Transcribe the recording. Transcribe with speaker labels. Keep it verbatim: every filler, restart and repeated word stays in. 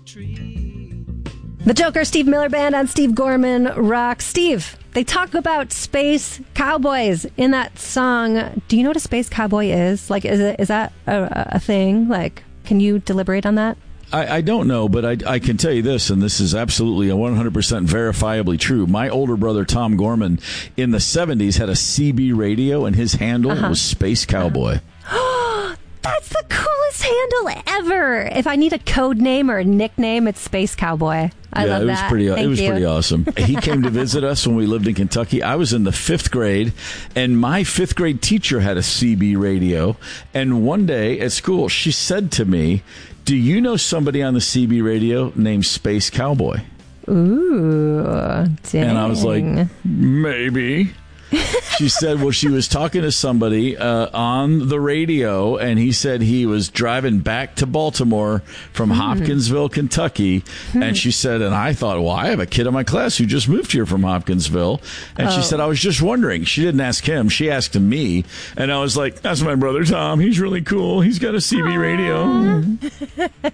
Speaker 1: The Joker, Steve Miller Band on Steve Gorman Rock. Steve, they talk about space cowboys in that song. Do you know what a space cowboy is? Like, is it is that a, a thing? Like, can you deliberate on that?
Speaker 2: I, I don't know, but I, I can tell you this, and this is absolutely one hundred percent verifiably true. My older brother, Tom Gorman, in the seventies had a C B radio, and his handle uh-huh. was Space Cowboy.
Speaker 1: Uh-huh. That's the coolest handle ever. If I need a code name or a nickname, it's Space Cowboy. I
Speaker 2: yeah,
Speaker 1: love
Speaker 2: it was
Speaker 1: that.
Speaker 2: pretty.
Speaker 1: Thank
Speaker 2: it was
Speaker 1: you.
Speaker 2: pretty awesome. He came to visit us when we lived in Kentucky. I was in the fifth grade, and my fifth grade teacher had a C B radio. And one day at school, she said to me, "Do you know somebody on the C B radio named Space Cowboy?"
Speaker 1: Ooh, dang.
Speaker 2: And I was like, maybe. She said, well, she was talking to somebody uh, on the radio, and he said he was driving back to Baltimore from hmm. Hopkinsville, Kentucky. Hmm. And she said, and I thought, well, I have a kid in my class who just moved here from Hopkinsville. And oh. she said, I was just wondering. She didn't ask him. She asked me. And I was like, that's my brother, Tom. He's really cool. He's got a C B radio.